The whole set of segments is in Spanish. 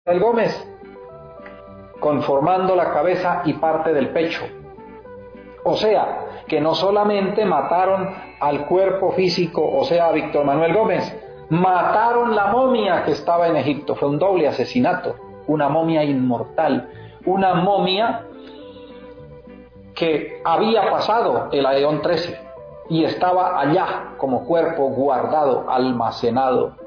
Gómez, conformando la cabeza y parte del pecho. O sea, que no solamente mataron al cuerpo físico, o sea, a Víctor Manuel Gómez, mataron la momia que estaba en Egipto. Fue un doble asesinato, una momia inmortal, una momia que había pasado el Aeón 13 y estaba allá como cuerpo guardado, almacenado.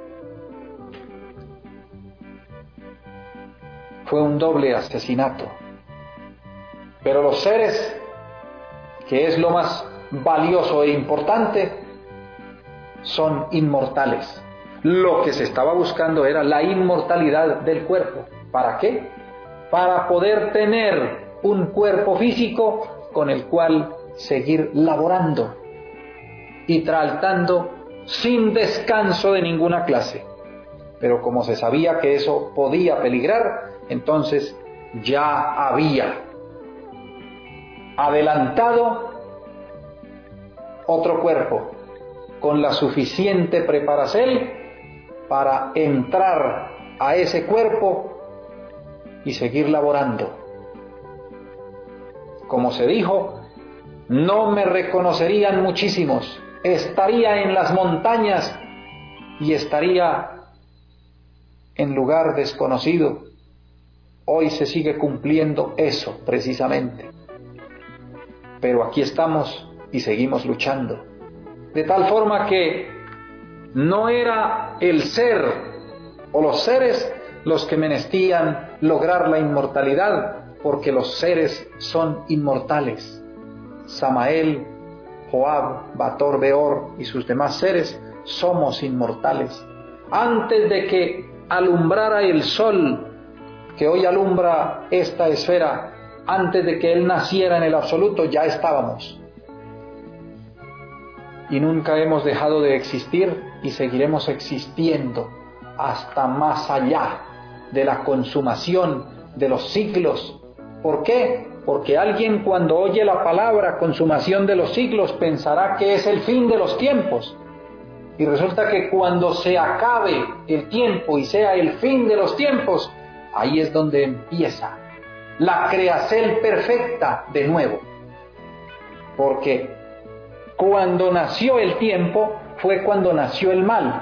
Fue un doble asesinato. Pero los seres, que es lo más valioso e importante, son inmortales. Lo que se estaba buscando era la inmortalidad del cuerpo. ¿Para qué? Para poder tener un cuerpo físico con el cual seguir laborando y tratando sin descanso de ninguna clase. Pero como se sabía que eso podía peligrar, entonces ya había adelantado otro cuerpo con la suficiente preparación para entrar a ese cuerpo y seguir laborando. Como se dijo, no me reconocerían muchísimos, estaría en las montañas y estaría en lugar desconocido. Hoy se sigue cumpliendo eso precisamente. Pero aquí estamos y seguimos luchando. De tal forma que no era el ser o los seres los que merecían lograr la inmortalidad, porque los seres son inmortales. Samael, Joab, Bator, Beor y sus demás seres somos inmortales. Antes de que alumbrara el sol que hoy alumbra esta esfera, antes de que él naciera en el absoluto, ya estábamos. Y nunca hemos dejado de existir y seguiremos existiendo hasta más allá de la consumación de los siglos. ¿Por qué? Porque alguien, cuando oye la palabra consumación de los siglos, pensará que es el fin de los tiempos. Y resulta que cuando se acabe el tiempo y sea el fin de los tiempos, ahí es donde empieza la creación perfecta de nuevo. Porque cuando nació el tiempo fue cuando nació el mal.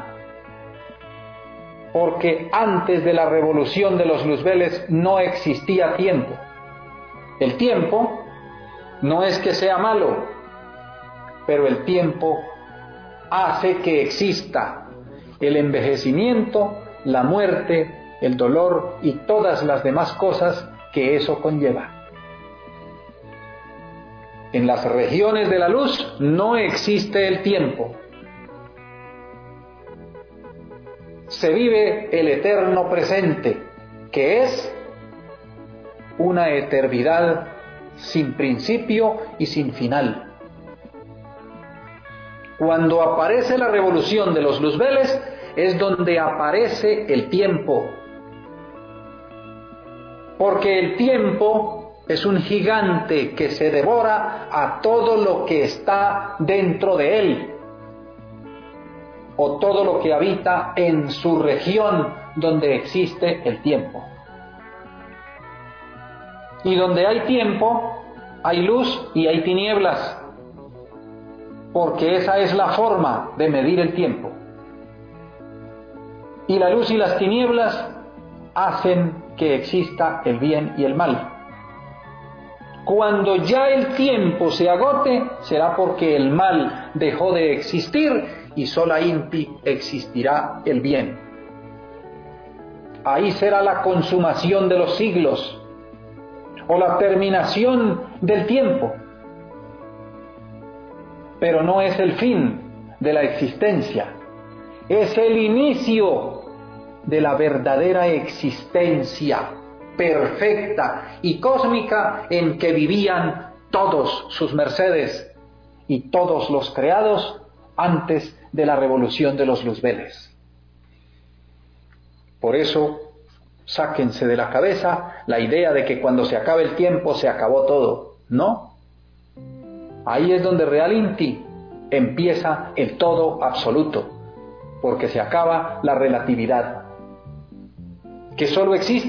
Porque antes de la revolución de los luzbeles no existía tiempo. El tiempo no es que sea malo, pero el tiempo hace que exista el envejecimiento, la muerte, el dolor y todas las demás cosas que eso conlleva. En las regiones de la luz no existe el tiempo. Se vive el eterno presente, que es una eternidad sin principio y sin final. Cuando aparece la revolución de los luzbeles es donde aparece el tiempo. Porque el tiempo es un gigante que se devora a todo lo que está dentro de él, o todo lo que habita en su región donde existe el tiempo. Y donde hay tiempo, hay luz y hay tinieblas, porque esa es la forma de medir el tiempo. Y la luz y las tinieblas hacen que exista el bien y el mal. Cuando ya el tiempo se agote, será porque el mal dejó de existir y solamente existirá el bien. Ahí será la consumación de los siglos, o la terminación del tiempo. Pero no es el fin de la existencia, es el inicio de la verdadera existencia perfecta y cósmica en que vivían todos sus mercedes y todos los creados antes de la revolución de los luzbeles. Por eso, sáquense de la cabeza la idea de que cuando se acabe el tiempo se acabó todo. No. Ahí es donde realmente empieza el todo absoluto, porque se acaba la relatividad, que solo existe